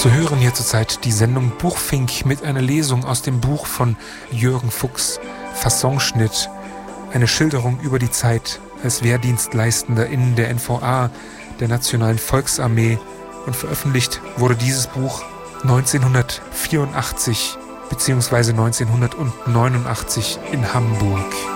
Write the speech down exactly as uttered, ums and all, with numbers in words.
Zu hören hier zurzeit die Sendung Buchfink mit einer Lesung aus dem Buch von Jürgen Fuchs, Fassonschnitt, eine Schilderung über die Zeit als Wehrdienstleistender in der N V A, der Nationalen Volksarmee, und veröffentlicht wurde dieses Buch neunzehnhundertvierundachtzig bzw. neunzehnhundertneunundachtzig in Hamburg.